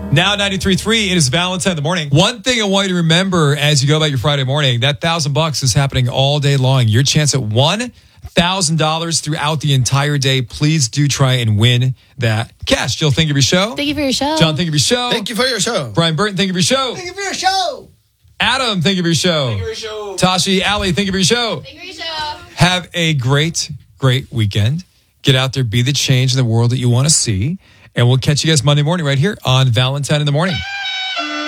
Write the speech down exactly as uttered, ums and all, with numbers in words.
Now ninety-three point three, it is Valentine in the morning. One thing I want you to remember as you go about your Friday morning, that thousand bucks is happening all day long. Your chance at one thousand dollars throughout the entire day. Please do try and win that cash. Jill, thank you for your show. Thank you for your show. John, thank you for your show. Thank you for your show. Brian Burton, thank you for your show. Thank you for your show. Adam, thank you for your show. Thank you for your show. Tashi, Allie, thank you for your show. Thank you for your show. Have a great, great weekend. Get out there, be the change in the world that you want to see. And we'll catch you guys Monday morning right here on Valentine in the Morning.